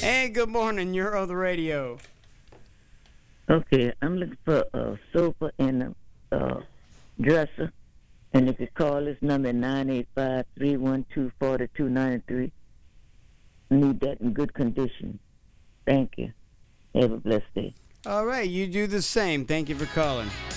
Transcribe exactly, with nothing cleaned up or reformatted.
Hey, good morning. You're on the radio. Okay, I'm looking for a sofa and a uh, dresser. And if you call this number nine eight five, three one two, four two nine three, need that in good condition. Thank you. Have a blessed day. All right, you do the same. Thank you for calling.